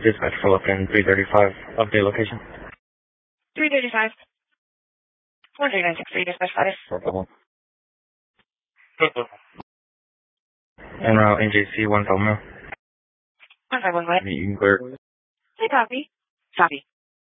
Dispatch full up in 335. Update location. 335. 13963, dispatch status. No problem. En route NJC 1 Mill. 151 wet. Meeting clear. Hey, copy. Copy.